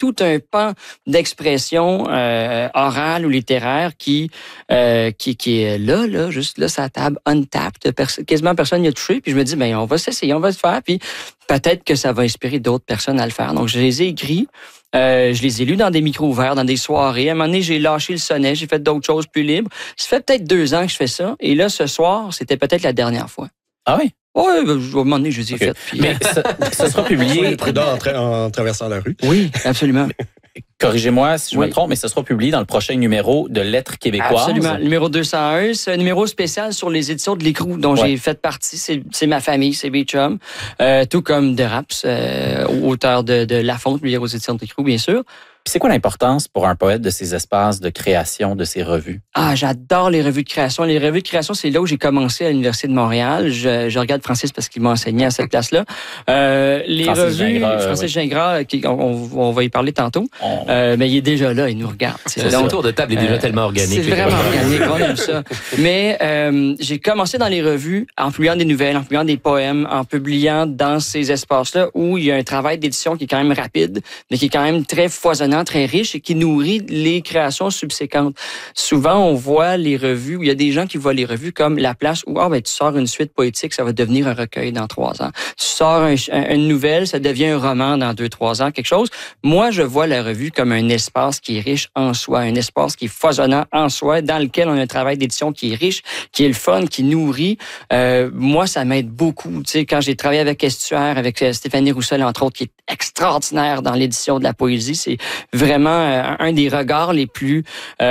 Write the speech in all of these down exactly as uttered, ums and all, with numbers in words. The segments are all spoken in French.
tout un pan d'expression euh, orale ou littéraire qui, euh, qui, qui est là, là, juste là, sur la table, untapped. Pers- quasiment personne n'y a touché. Puis je me dis, ben on va s'essayer, on va le faire. Puis peut-être que ça va inspirer d'autres personnes à le faire. Donc, je les ai écrits. Euh, je les ai lus dans des micros ouverts, dans des soirées. À un moment donné, j'ai lâché le sonnet, j'ai fait d'autres choses plus libres. Ça fait peut-être deux ans que je fais ça. Et là, ce soir, c'était peut-être la dernière fois. Ah oui? Oui, ben, à un moment donné, je les ai okay. faites. Puis, mais ça, ça sera publié... Soyez prudent en, tra- en traversant la rue. Oui, absolument. Corrigez-moi si je oui. me trompe, mais ce sera publié dans le prochain numéro de Lettres québécoises. Absolument. Le numéro deux cent un, c'est un numéro spécial sur les éditions de l'Écrou, dont ouais. j'ai fait partie. C'est, c'est ma famille, c'est mes chums. Euh, tout comme de Raps, euh, auteur de, de La Fonte, lui, aux éditions de l'Écrou, bien sûr. Puis c'est quoi l'importance pour un poète de ces espaces de création, de ces revues? Ah, j'adore les revues de création. Les revues de création, c'est là où j'ai commencé à l'Université de Montréal. Je, je regarde Francis parce qu'il m'a enseigné à cette place-là. Euh, les Francis revues, Gingras, Francis oui. Gingras, qui, on, on va y parler tantôt. On... Euh, mais il est déjà là, il nous regarde. C'est donc, tour de table est déjà euh, tellement organique. C'est vraiment organique, on aime ça. Mais euh, j'ai commencé dans les revues en publiant des nouvelles, en publiant des poèmes, en publiant dans ces espaces-là où il y a un travail d'édition qui est quand même rapide, mais qui est quand même très foisonnant, très riche et qui nourrit les créations subséquentes. Souvent, on voit les revues, où il y a des gens qui voient les revues comme la place où, ah, ben, tu sors une suite poétique, ça va devenir un recueil dans trois ans. Tu sors un, un, une nouvelle, ça devient un roman dans deux, trois ans, quelque chose. Moi, je vois la revue comme un espace qui est riche en soi, un espace qui est foisonnant en soi, dans lequel on a un travail d'édition qui est riche, qui est le fun, qui nourrit. Euh, moi, ça m'aide beaucoup. Tu sais, quand j'ai travaillé avec Estuaire, avec Stéphanie Roussel, entre autres, qui est extraordinaire dans l'édition de la poésie, c'est vraiment un des regards les plus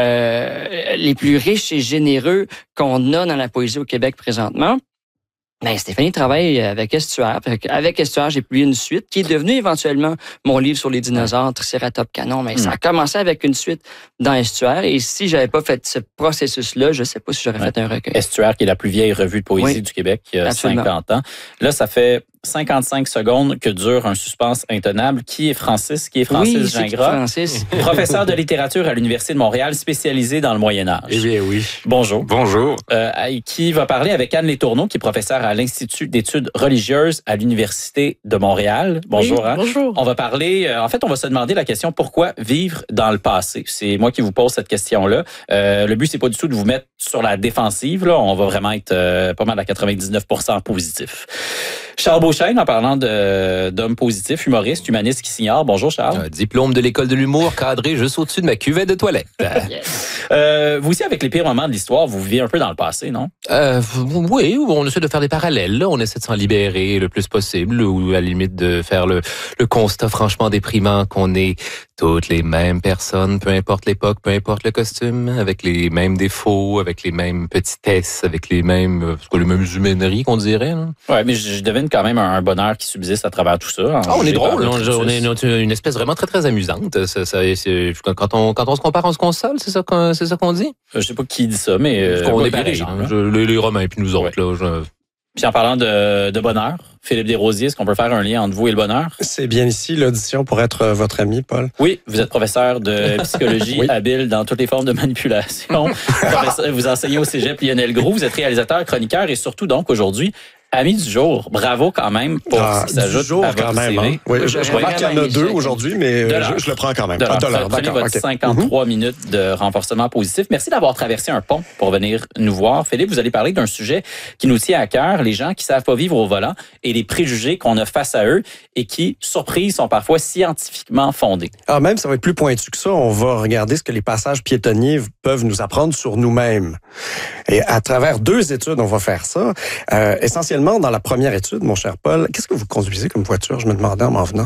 euh, les plus riches et généreux qu'on a dans la poésie au Québec présentement. Ben, Stéphanie travaille avec Estuaire. Avec Estuaire, j'ai publié une suite qui est devenue éventuellement mon livre sur les dinosaures, Triceratops Canon. Mais mmh. ça a commencé avec une suite dans Estuaire. Et si j'avais pas fait ce processus-là, je sais pas si j'aurais ouais. fait un recueil. Estuaire, qui est la plus vieille revue de poésie oui. du Québec, qui a Absolument. cinquante ans. Là, ça fait cinquante-cinq secondes que dure un suspense intenable. Qui est Francis? Qui est Francis oui, Gingras? Francis. Professeur de littérature à l'Université de Montréal, spécialisé dans le Moyen-Âge. Eh bien, oui. Bonjour. Bonjour. Euh, qui va parler avec Anne Letourneau, qui est professeure à l'Institut d'études religieuses à l'Université de Montréal. Bonjour. Oui, Anne. Bonjour. On va parler, euh, en fait, on va se demander la question, pourquoi vivre dans le passé? C'est moi qui vous pose cette question-là. Euh, le but, c'est pas du tout de vous mettre sur la défensive. Là. On va vraiment être euh, pas mal à quatre-vingt-dix-neuf pour cent positif. Charles Beauchesne, en parlant de, d'homme positif, humoriste, humaniste qui s'ignore. Bonjour, Charles. Un diplôme de l'École de l'humour cadré juste au-dessus de ma cuvette de toilette. yes. euh, vous aussi, avec les pires moments de l'histoire, vous vivez un peu dans le passé, non? Euh, oui, on essaie de faire des parallèles. Là. On essaie de s'en libérer le plus possible ou à la limite de faire le, le constat franchement déprimant qu'on est toutes les mêmes personnes, peu importe l'époque, peu importe le costume, avec les mêmes défauts, avec les mêmes petitesses, avec les mêmes, les mêmes humaineries qu'on dirait. Là. Ouais, mais je, je devine quand même un bonheur qui subsiste à travers tout ça. Ah, on est drôle, on, on est une espèce vraiment très très amusante. Ça, ça, c'est, quand on quand on se compare, on se console, c'est ça qu'on c'est ça qu'on dit. Je sais pas qui dit ça, mais euh, on bon, est pareil, hein, je, les, les Romains puis nous autres ouais. là. Je... Puis en parlant de, de bonheur, Philippe Desrosiers, est-ce qu'on peut faire un lien entre vous et le bonheur? C'est bien ici l'audition pour être votre ami, Paul. Oui, vous êtes professeur de psychologie oui. habile dans toutes les formes de manipulation. Vous enseignez au Cégep Lionel Groulx, vous êtes réalisateur, chroniqueur et surtout donc aujourd'hui ami du jour. Bravo quand même pour ah, ce qui s'ajoute jour, à votre quand même, C V. Hein? Oui, je, je remarque qu'il y en a deux aujourd'hui, mais je, je le prends quand même. De l'heure. De l'heure, Prenez d'accord. votre Okay. cinquante-trois mm-hmm. minutes de renforcement positif. Merci d'avoir traversé un pont pour venir nous voir. Philippe, vous allez parler d'un sujet qui nous tient à cœur, les gens qui savent pas vivre au volant et les préjugés qu'on a face à eux et qui, surprise, sont parfois scientifiquement fondés. Ah, même, ça va être plus pointu que ça. On va regarder ce que les passages piétonniers peuvent nous apprendre sur nous-mêmes. Et à travers deux études, on va faire ça. Euh, essentiellement, dans la première étude, mon cher Paul, qu'est-ce que vous conduisez comme voiture? Je me demandais en m'en venant.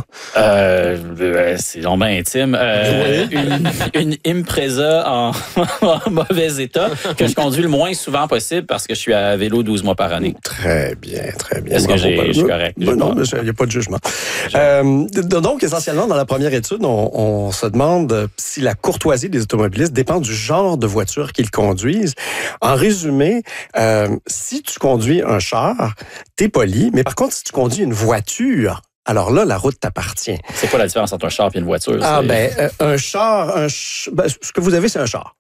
Euh, c'est vraiment intime. Euh, oui. Une, une Impreza en, en mauvais état que je conduis le moins souvent possible parce que je suis à vélo douze mois par année. Très bien, très bien. Est-ce que j'ai, je suis correct? Ben non, il n'y a pas de jugement. Euh, donc, essentiellement, dans la première étude, on, on se demande si la courtoisie des automobilistes dépend du genre de voiture qu'ils conduisent. En résumé, euh, si tu conduis un char, t'es poli, mais par contre, si tu conduis une voiture, alors là, la route t'appartient. C'est quoi la différence entre un char et une voiture? Ah c'est... ben, euh, un char, un ch... ben, ce que vous avez, c'est un char.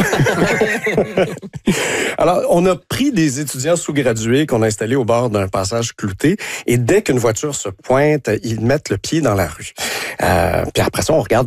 Alors, on a pris des étudiants sous-gradués qu'on a installés au bord d'un passage clouté, et dès qu'une voiture se pointe, ils mettent le pied dans la rue. Euh, puis après ça, on regarde